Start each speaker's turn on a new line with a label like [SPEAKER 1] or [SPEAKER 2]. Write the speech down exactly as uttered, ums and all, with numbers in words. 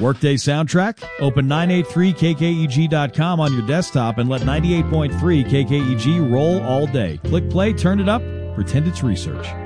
[SPEAKER 1] Workday soundtrack? Open nine eighty-three K K E G dot com on your desktop and let ninety-eight point three K K E G roll all day. Click play, turn it up, pretend it's research.